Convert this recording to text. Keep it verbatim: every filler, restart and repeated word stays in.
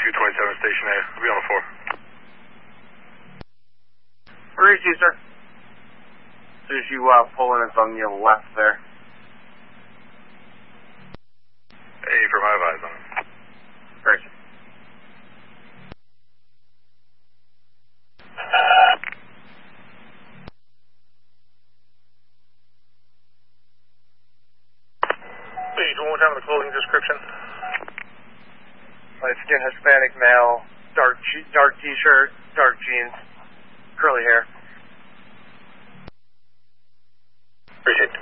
two twenty-seven Station A. I'll be on the floor. Where is you, sir? As soon as you uh, pull in, it's on your left there. Hey, for my advice on it. Great. Please, one more time the clothing description. Light skin, Hispanic male, dark dark t-shirt, dark jeans, curly hair. Appreciate it.